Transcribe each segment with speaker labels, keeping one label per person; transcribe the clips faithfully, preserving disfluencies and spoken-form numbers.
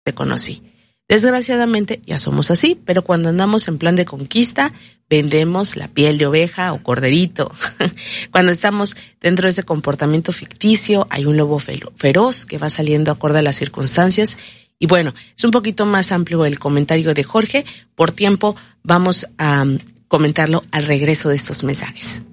Speaker 1: te conocí. Desgraciadamente ya somos así, pero cuando andamos en plan de conquista, vendemos la piel de oveja o corderito. Cuando estamos dentro de ese comportamiento ficticio, hay un lobo feroz que va saliendo acorde a las circunstancias. Y bueno, es un poquito más amplio el comentario de Jorge. Por tiempo vamos a um, comentarlo al regreso de estos mensajes.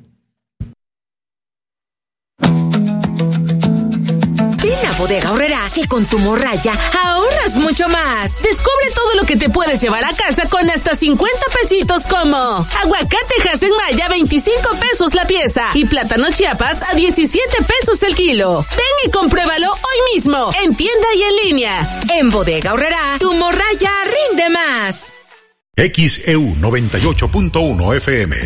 Speaker 2: Ven a Bodega Aurrerá, que con tu morraya ahorras mucho más. Descubre todo lo que te puedes llevar a casa con hasta cincuenta pesitos, como aguacate en Maya, veinticinco pesos la pieza, y plátano Chiapas a diecisiete pesos el kilo. Ven y compruébalo hoy mismo, en tienda y en línea. En Bodega Aurrerá, tu morraya rinde más.
Speaker 3: X E U noventa y ocho punto uno F M.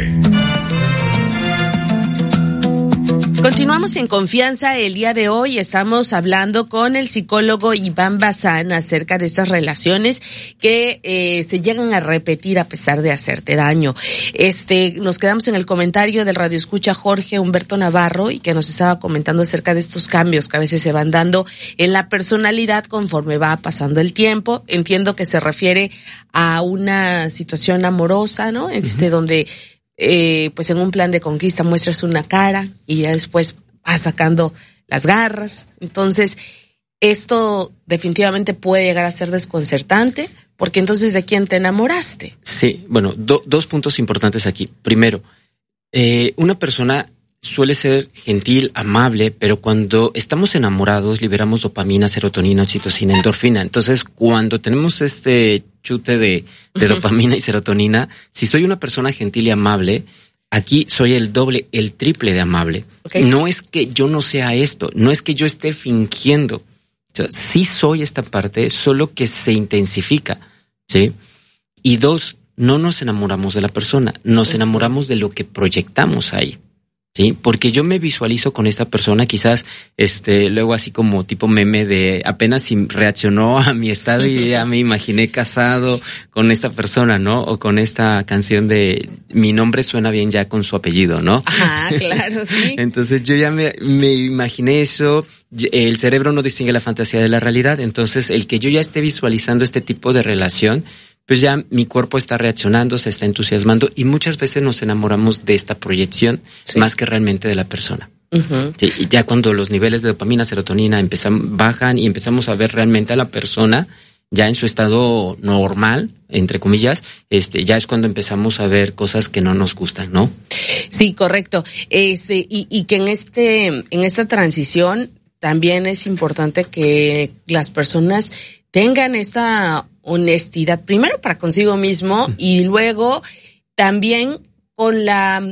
Speaker 1: Continuamos en confianza. El día de hoy estamos hablando con el psicólogo Iván Bazán acerca de estas relaciones que eh, se llegan a repetir a pesar de hacerte daño. Este, nos quedamos en el comentario del radioescucha Jorge Humberto Navarro, y que nos estaba comentando acerca de estos cambios que a veces se van dando en la personalidad conforme va pasando el tiempo. Entiendo que se refiere a una situación amorosa, ¿no? Este, uh-huh. donde Eh, pues en un plan de conquista muestras una cara y ya después vas sacando las garras. Entonces, esto definitivamente puede llegar a ser desconcertante, porque entonces, ¿de quién te enamoraste?
Speaker 4: Sí, bueno, do, dos puntos importantes aquí. Primero, eh, una persona suele ser gentil, amable, pero cuando estamos enamorados liberamos dopamina, serotonina, oxitocina, endorfina. Entonces, cuando tenemos este chute de, de uh-huh. dopamina y serotonina, si soy una persona gentil y amable, aquí soy el doble, el triple de amable. Okay. No es que yo no sea esto, no es que yo esté fingiendo. O sea, sí soy esta parte, solo que se intensifica, ¿sí? Y dos, no nos enamoramos de la persona, nos uh-huh. enamoramos de lo que proyectamos ahí. Sí, porque yo me visualizo con esta persona, quizás este luego así como tipo meme de apenas si reaccionó a mi estado y ya me imaginé casado con esta persona, ¿no? O con esta canción de mi nombre suena bien ya con su apellido, ¿no?
Speaker 1: Ajá, claro, sí.
Speaker 4: Entonces yo ya me, me imaginé eso, el cerebro no distingue la fantasía de la realidad, entonces el que yo ya esté visualizando este tipo de relación, pues ya mi cuerpo está reaccionando, se está entusiasmando, y muchas veces nos enamoramos de esta proyección sí. más que realmente de la persona. Uh-huh. Sí, y ya cuando los niveles de dopamina, serotonina empezan, bajan y empezamos a ver realmente a la persona ya en su estado normal, entre comillas, este, ya es cuando empezamos a ver cosas que no nos gustan, ¿no?
Speaker 1: Sí, correcto. Este, y, y que en este, en esta transición también es importante que las personas tengan esta honestidad, primero para consigo mismo y luego también con la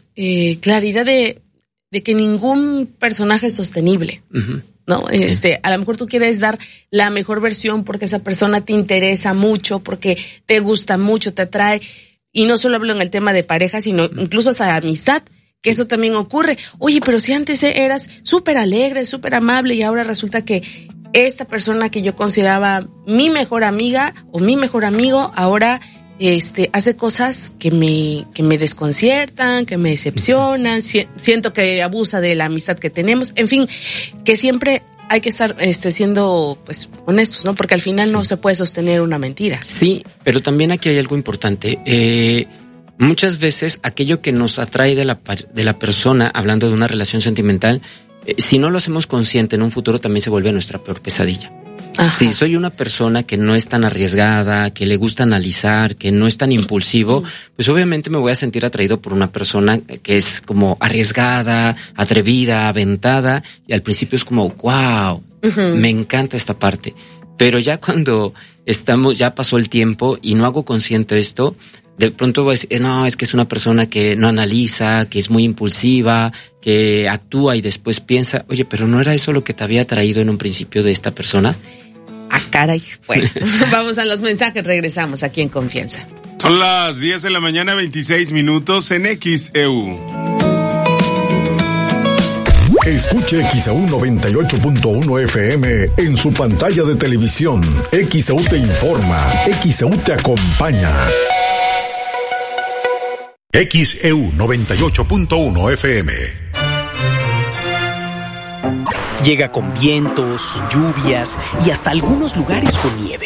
Speaker 1: eh, claridad de, de que ningún personaje es sostenible, uh-huh. ¿no? Sí. Este, a lo mejor tú quieres dar la mejor versión porque esa persona te interesa mucho, porque te gusta mucho, te atrae, y no solo hablo en el tema de pareja, sino incluso hasta de amistad, que eso también ocurre. Oye, pero si antes eras súper alegre, súper amable, y ahora resulta que esta persona que yo consideraba mi mejor amiga o mi mejor amigo, ahora este hace cosas que me que me desconciertan, que me decepcionan, si, siento que abusa de la amistad que tenemos, en fin, que siempre hay que estar este siendo pues honestos, ¿no? Porque al final sí. no se puede sostener una mentira.
Speaker 4: Sí, pero también aquí hay algo importante. Eh, muchas veces aquello que nos atrae de la de la persona, hablando de una relación sentimental, si no lo hacemos consciente, en un futuro también se vuelve nuestra peor pesadilla. Ajá. Si soy una persona que no es tan arriesgada, que le gusta analizar, que no es tan impulsivo, pues obviamente me voy a sentir atraído por una persona que es como arriesgada, atrevida, aventada, y al principio es como, wow, uh-huh. me encanta esta parte. Pero ya cuando estamos, ya pasó el tiempo y no hago consciente esto, de pronto voy a decir, no, es que es una persona que no analiza, que es muy impulsiva, que actúa y después piensa, oye, pero ¿no era eso lo que te había traído en un principio de esta persona?
Speaker 1: Ah, caray. Bueno, vamos a los mensajes, regresamos aquí en Confianza.
Speaker 5: Son las diez de la mañana, veintiséis minutos en X E U.
Speaker 3: Escuche X E U noventa y ocho punto uno F M en su pantalla de televisión. X E U te informa, X E U te acompaña. X E U noventa y ocho punto uno F M.
Speaker 6: Llega con vientos, lluvias y hasta algunos lugares con nieve.